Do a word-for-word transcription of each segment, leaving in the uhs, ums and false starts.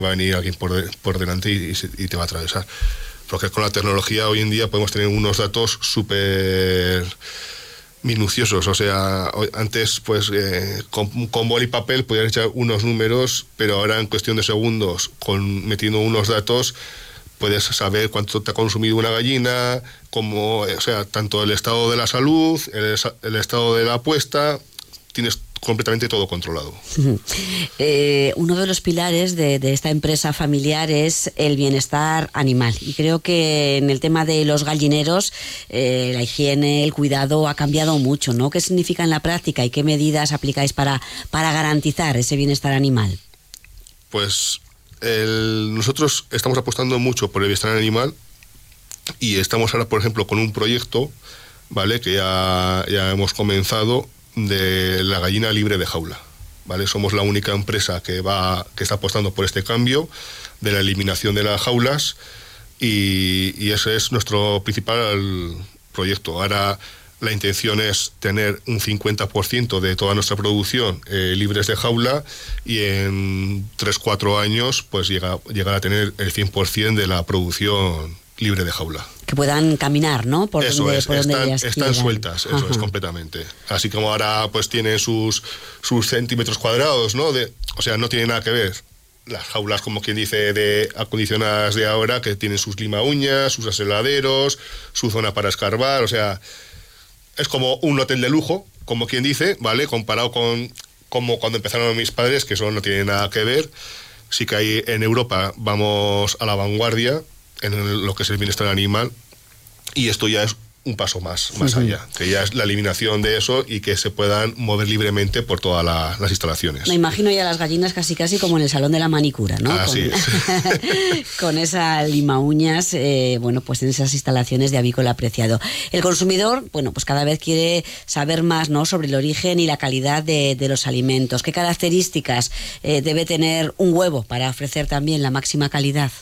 va a venir alguien por, de, por delante y, y te va a atravesar. Porque con la tecnología hoy en día podemos tener unos datos súper minuciosos, o sea, antes pues eh, con, con boli y papel podías echar unos números, pero ahora en cuestión de segundos, con metiendo unos datos, puedes saber cuánto te ha consumido una gallina, como, o sea, tanto el estado de la salud, el, el estado de la puesta, tienes completamente todo controlado. Eh, uno de los pilares de, de esta empresa familiar es el bienestar animal, y creo que en el tema de los gallineros eh, la higiene, el cuidado ha cambiado mucho, ¿no? ¿Qué significa en la práctica y qué medidas aplicáis para, para garantizar ese bienestar animal? Pues el, nosotros estamos apostando mucho por el bienestar animal y estamos ahora, por ejemplo, con un proyecto, ¿vale?, que ya, ya hemos comenzado, de la gallina libre de jaula, ¿vale? Somos la única empresa que va que está apostando por este cambio de la eliminación de las jaulas y, y ese es nuestro principal proyecto. Ahora la intención es tener un cincuenta por ciento de toda nuestra producción eh, libres de jaula y en tres cuatro años pues llega, llegar a tener el cien por ciento de la producción libre de jaula. Que puedan caminar, ¿no? Por eso donde, es, por donde están, ellas están quieran. sueltas, eso Ajá. es, completamente. Así como ahora pues tienen sus, sus centímetros cuadrados, ¿no? De, o sea, no tiene nada que ver las jaulas, como quien dice, de acondicionadas de ahora, que tienen sus lima uñas, sus aseladeros, su zona para escarbar, o sea, es como un hotel de lujo, como quien dice, ¿vale? Comparado con como cuando empezaron mis padres, que eso no tiene nada que ver. Sí que ahí en Europa vamos a la vanguardia en lo que es el bienestar animal, y esto ya es un paso más, más uh-huh. allá, que ya es la eliminación de eso y que se puedan mover libremente por todas la, las instalaciones. Me imagino ya las gallinas casi casi como en el salón de la manicura, ¿no? Así con, es. Con esa lima uñas, eh, bueno, pues en esas instalaciones de Avícola Preciado. El consumidor, bueno, pues cada vez quiere saber más, ¿no?, sobre el origen y la calidad de, de los alimentos. ¿Qué características eh, debe tener un huevo para ofrecer también la máxima calidad?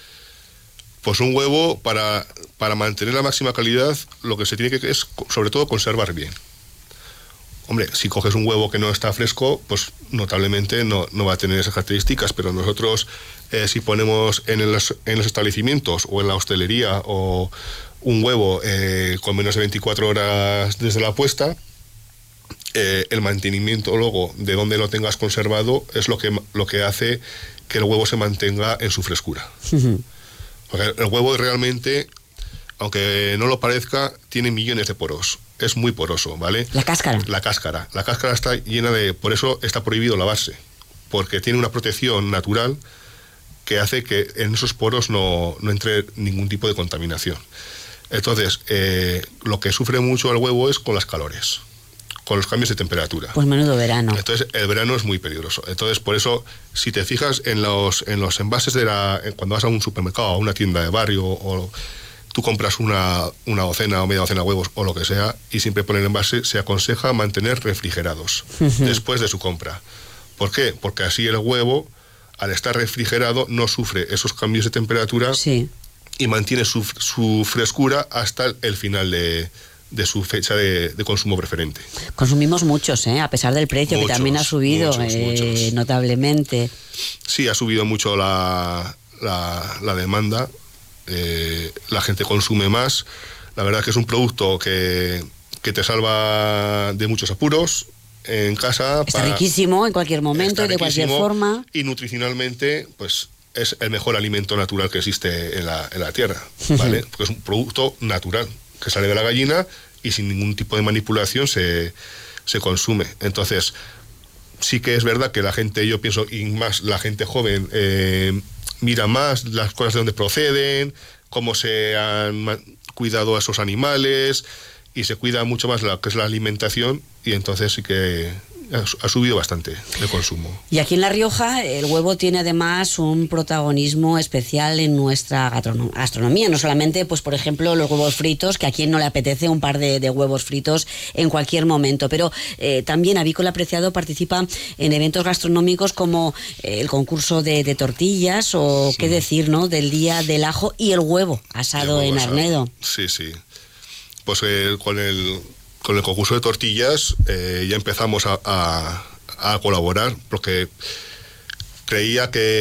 Pues un huevo, para, para mantener la máxima calidad, lo que se tiene que es, sobre todo, conservar bien. Hombre, si coges un huevo que no está fresco, pues notablemente no, no va a tener esas características, pero nosotros, eh, si ponemos en, el, en los establecimientos o en la hostelería o un huevo eh, con menos de veinticuatro horas desde la puesta, eh, el mantenimiento luego de donde lo tengas conservado es lo que, lo que hace que el huevo se mantenga en su frescura. Uh-huh. Porque el huevo realmente, aunque no lo parezca, tiene millones de poros. Es muy poroso, ¿vale? La cáscara. La cáscara. La cáscara está llena de... Por eso está prohibido lavarse. Porque tiene una protección natural que hace que en esos poros no, no entre ningún tipo de contaminación. Entonces, eh, lo que sufre mucho el huevo es con las calores, con los cambios de temperatura. Pues menudo verano. Entonces el verano es muy peligroso. Entonces por eso, si te fijas en los en los envases de la... Cuando vas a un supermercado, a una tienda de barrio, o tú compras una, una docena o media docena de huevos o lo que sea, y siempre ponen envase, se aconseja mantener refrigerados uh-huh. después de su compra. ¿Por qué? Porque así el huevo, al estar refrigerado, no sufre esos cambios de temperatura sí. y mantiene su, su frescura hasta el final de... de su fecha de, de consumo preferente. Consumimos muchos, ¿eh? A pesar del precio, muchos, que también ha subido muchos, eh, muchos. notablemente. Sí, ha subido mucho la, la, la demanda, eh, la gente consume más. La verdad que es un producto que, que te salva de muchos apuros en casa. Está para, riquísimo en cualquier momento y de cualquier forma. Y nutricionalmente, pues es el mejor alimento natural que existe en la, en la tierra, ¿vale? Porque es un producto natural que sale de la gallina y sin ningún tipo de manipulación se, se consume. Entonces, sí que es verdad que la gente, yo pienso, y más la gente joven, eh, mira más las cosas de dónde proceden, cómo se han cuidado a esos animales, y se cuida mucho más lo que es la alimentación, y entonces sí que ha subido bastante el consumo. Y aquí en La Rioja el huevo tiene además un protagonismo especial en nuestra gastronomía, no solamente, pues por ejemplo, los huevos fritos, que a quien no le apetece un par de, de huevos fritos en cualquier momento, pero eh, también Avícola Preciado participa en eventos gastronómicos como eh, el concurso de, de tortillas o, sí. qué decir, ¿no?, del Día del Ajo y el huevo asado el huevo en asado. Arnedo. Sí, sí. Pues eh, con el... Con el concurso de tortillas eh, ya empezamos a, a, a colaborar porque creía que